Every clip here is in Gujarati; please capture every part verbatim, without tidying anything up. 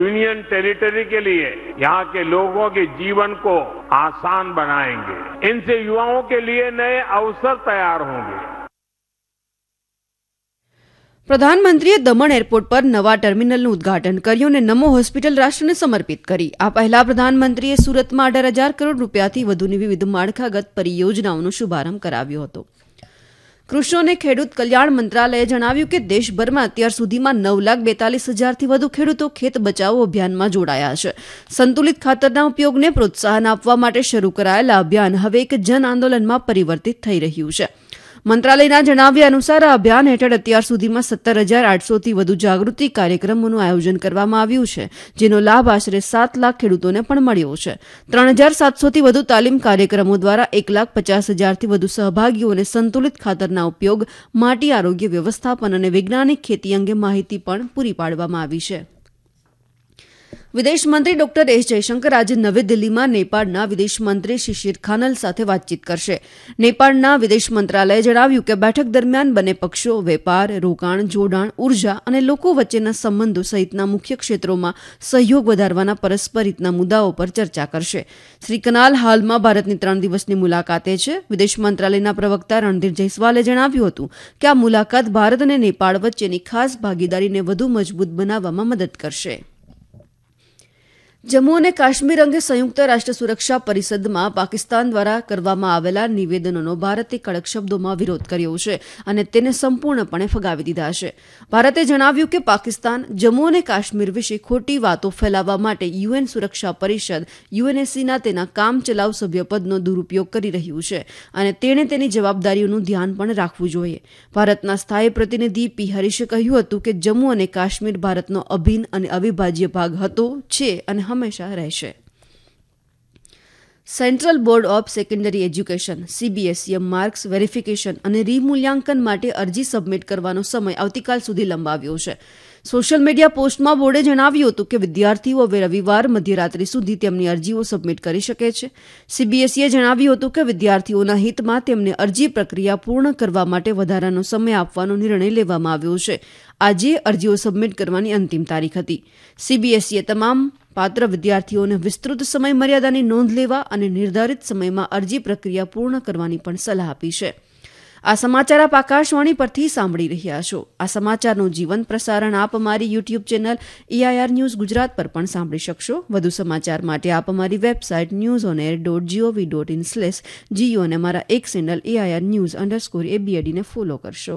यूनियन टेरिटरी के लिए यहाँ के लोगों के जीवन को आसान बनाएंगे। इनसे युवाओं के लिए नए अवसर तैयार होंगे। પ્રધાનમંત્રીએ દમણ એરપોર્ટ પર નવા ટર્મિનલનું ઉદઘાટન કર્યું અને નમો હોસ્પિટલ રાષ્ટ્રને સમર્પિત કરી. આ પહેલા પ્રધાનમંત્રીએ સુરતમાં અઢાર હજાર કરોડ રૂપિયાથી વધુની વિવિધ માળખાગત પરિયોજનાઓનો શુભારંભ કરાવ્યો હતો. કૃષિ અને ખેડૂત કલ્યાણ મંત્રાલયે જણાવ્યું કે દેશભરમાં અત્યાર સુધીમાં નવ લાખ બેતાલીસ હજારથી વધુ ખેડૂતો ખેત બચાવો અભિયાનમાં જોડાયા છે. સંતુલિત ખાતરના ઉપયોગને પ્રોત્સાહન આપવા માટે શરૂ કરાયેલા અભિયાન હવે એક જન આંદોલનમાં પરિવર્તિત થઈ રહ્યું છે. મંત્રાલયના જણાવ્યા અનુસાર આ અભિયાન હેઠળ અત્યાર સુધીમાં સત્તર હજાર આઠસોથી વધુ જાગૃતિ કાર્યક્રમોનું આયોજન કરવામાં આવ્યું છે, જેનો લાભ આશરે સાત લાખ ખેડૂતોને પણ મળ્યો છે. ત્રણ હજાર સાતસોથી વધુ તાલીમ કાર્યક્રમો દ્વારા એક લાખ પચાસ હજારથી વધુ સહભાગીઓને સંતુલિત ખાતરના ઉપયોગ, માટી આરોગ્ય વ્યવસ્થાપન અને વૈજ્ઞાનિક ખેતી અંગે માહિતી પણ પૂરી પાડવામાં આવી છે. વિદેશ મંત્રી ડોક્ટર એસ જયશંકર આજે નવી દિલ્હીમાં નેપાળના વિદેશ મંત્રી શિશિર ખાનલ સાથે વાતચીત કરશે. નેપાળના વિદેશ મંત્રાલયે જણાવ્યું કે બેઠક દરમિયાન બંને પક્ષો વેપાર, રોકાણ, જોડાણ, ઉર્જા અને લોકો વચ્ચેના સંબંધો સહિતના મુખ્ય ક્ષેત્રોમાં સહયોગ વધારવાના પરસ્પર હિતના મુદ્દાઓ પર ચર્ચા કરશે. શ્રી કનાલ હાલમાં ભારતની ત્રણ દિવસની મુલાકાતે છે. વિદેશ મંત્રાલયના પ્રવક્તા રણધીર જયસ્વાલે જણાવ્યું હતું કે આ મુલાકાત ભારત અને નેપાળ વચ્ચેની ખાસ ભાગીદારીને વધુ મજબૂત બનાવવામાં મદદ કરશે. જમ્મુ અને કાશ્મીર અંગે સંયુક્ત રાષ્ટ્ર સુરક્ષા પરિષદમાં પાકિસ્તાન દ્વારા કરવામાં આવેલા નિવેદનોનો ભારતે કડક શબ્દોમાં વિરોધ કર્યો છે અને તેને સંપૂર્ણપણે ફગાવી દીધા છે. ભારતે જણાવ્યું કે પાકિસ્તાન જમ્મુ અને કાશ્મીર વિશે ખોટી વાતો ફેલાવવા માટે યુએન સુરક્ષા પરિષદ યુએનએસસીના તેના કામચલાઉ સભ્યપદનો દુરુપયોગ કરી રહ્યું છે અને તેણે તેની જવાબદારીઓનું ધ્યાન પણ રાખવું જોઈએ. ભારતના સ્થાયી પ્રતિનિધિ પી હરીશે કહ્યું હતું કે જમ્મુ અને કાશ્મીર ભારતનો અભિન્ન અને અવિભાજ્ય ભાગ હતો, છે અને હંમેશા રહેશે. Central board of secondary education સીબીએસઈએ marks verification અને રીમૂલ્યાંકન માટે અરજી સબમિટ કરવાનો સમય આવતીકાલ સુધી લંબાવ્યો છે. સોશિયલ મીડિયા પોસ્ટમાં બોર્ડે જણાવ્યું હતું કે વિદ્યાર્થીઓ હવે રવિવાર મધ્યરાત્રિ સુધી તેમની અરજીઓ સબમિટ કરી શકે છે. સીબીએસઈએ જણાવ્યું હતું કે વિદ્યાર્થીઓના હિતમાં તેમને અરજી પ્રક્રિયા પૂર્ણ કરવા માટે વધારાનો સમય આપવાનો નિર્ણય લેવામાં આવ્યો છે. આજે અરજીઓ સબમિટ કરવાની અંતિમ તારીખ હતી. સીબીએસઈએ તમામ પાત્ર વિદ્યાર્થીઓને વિસ્તૃત સમય મર્યાદાની નોંધ લેવા અને નિર્ધારિત સમયમાં અરજી પ્રક્રિયા પૂર્ણ કરવાની પણ સલાહ આપી છે. આ સમાચાર આપ આકાશવાણી પરથી સાંભળી રહ્યા છો. આ સમાચારનું જીવંત પ્રસારણ આપ અમારી YouTube channel AIR news Gujarat પર પણ સાંભળી શકશો. વધુ સમાચાર માટે આપ અમારી website news on air dot GOV dot in slash Jio અને અમારા એક channel AIR news underscore એબીએડીને follow કરશો.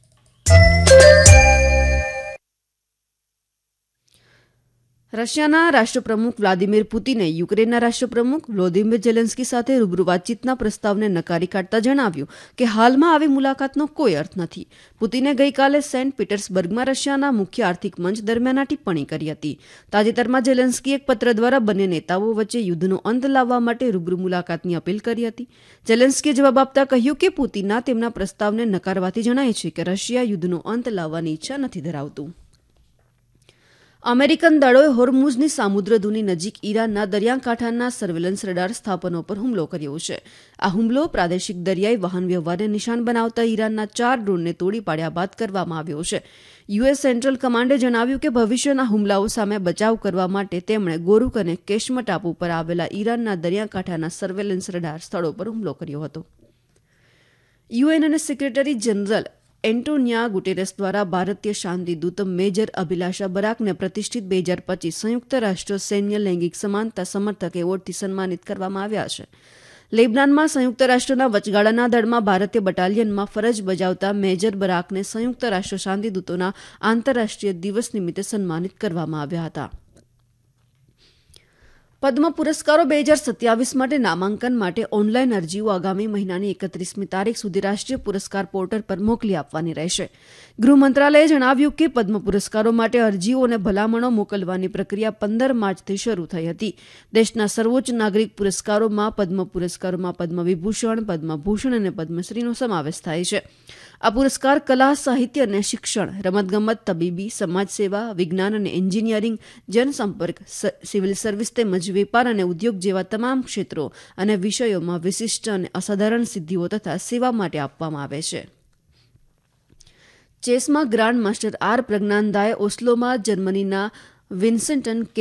રશિયાના રાષ્ટ્રપ્રમુખ વ્લાદિમીર પુતિને યુક્રેનના રાષ્ટ્રપ્રમુખ વ્લોદિમીર ઝેલેન્સ્કી સાથે રૂબરૂ વાતચીતના પ્રસ્તાવને નકારી કાઢતા જણાવ્યું કે હાલમાં આવી મુલાકાતનો કોઈ અર્થ નથી. પુતિને ગઈકાલે સેન્ટ પીટર્સબર્ગમાં રશિયાના મુખ્ય આર્થિક મંચ દરમિયાન આ ટિપ્પણી કરી હતી. તાજેતરમાં ઝેલેન્સ્કીએ એક પત્ર દ્વારા બંને નેતાઓ વચ્ચે યુદ્ધનો અંત લાવવા માટે રૂબરૂ મુલાકાતની અપીલ કરી હતી. ઝેલેન્સ્કીએ જવાબ આપતા કહ્યું કે પુતિનના તેમના પ્રસ્તાવને નકારવાથી જણાય છે કે રશિયા યુદ્ધનો અંત લાવવાની ઈચ્છા નથી ધરાવતું. અમેરિકન દળોએ હોર્મુઝની સામુદ્રધુની નજીક ઈરાનના દરિયાકાંઠાના સર્વેલન્સ રડાર સ્થાપનો પર હુમલો કર્યો છે. આ હુમલો પ્રાદેશિક દરિયાઈ વાહન વ્યવહારને નિશાન બનાવતા ઈરાનના ચાર ડ્રોનને તોડી પાડ્યા બાદ કરવામાં આવ્યો છે. યુએસ સેન્ટ્રલ કમાન્ડે જણાવ્યું કે ભવિષ્યના હુમલાઓ સામે બચાવ કરવા માટે તેમણે ગોરુક અને કેશમ ટાપુ પર આવેલા ઈરાનના દરિયાકાંઠાના સર્વેલન્સ રડાર સ્થળો પર હુમલો કર્યો હતો. યુએન અને સેક્રેટરી જનરલ એન્ટોનિયા ગુટેરેસ દ્વારા ભારતીય શાંતિદૂત મેજર અભિલાષા બરાકને પ્રતિષ્ઠિત બે હજાર પચીસ સંયુક્ત રાષ્ટ્ર સૈન્ય લૈંગિક સમાનતા સમર્થક એવોર્ડથી સન્માનિત કરવામાં આવ્યા છે. લેબનાનમાં સંયુક્ત રાષ્ટ્રના વચગાળાના દળમાં ભારતીય બટાલિયનમાં ફરજ બજાવતા મેજર બરાકને સંયુક્ત રાષ્ટ્ર શાંતિદૂતોના આંતરરાષ્ટ્રીય દિવસ નિમિત્તે સન્માનિત કરવામાં આવ્યા હતા. પદ્મ પુરસ્કારો બે હજાર સત્યાવીસ માટે નામાંકન માટે ઓનલાઈન અરજીઓ આગામી મહિનાની એકત્રીસમી તારીખ સુધી રાષ્ટ્રીય પુરસ્કાર પોર્ટલ પર મોકલી આપવાની રહેશે. ગૃહ મંત્રાલયે જણાવ્યું કે પદ્મ પુરસ્કારો માટે અરજીઓ અને ભલામણો મોકલવાની પ્રક્રિયા પંદર માર્ચથી શરૂ થઈ હતી. દેશના સર્વોચ્ચ નાગરિક પુરસ્કારોમાં પદ્મ પુરસ્કારોમાં પદ્મ વિભૂષણ, પદ્મભૂષણ અને પદ્મશ્રીનો સમાવેશ થાય છે. આ પુરસ્કાર કલા, સાહિત્ય અને શિક્ષણ, રમતગમત, તબીબી, સમાજસેવા, વિજ્ઞાન અને એન્જિનિયરિંગ, જનસંપર્ક, સિવિલ સર્વિસ તેમજ વેપાર અને ઉદ્યોગ જેવા તમામ ક્ષેત્રો અને વિષયોમાં વિશિષ્ટ અને અસાધારણ સિદ્ધિઓ તથા સેવા માટે આપવામાં આવે છે. ચેસમાં ગ્રાન્ડ માસ્ટર આર પ્રજ્ઞાનંદાએ ઓસ્લોમાં જર્મનીના વિન્સન્ટન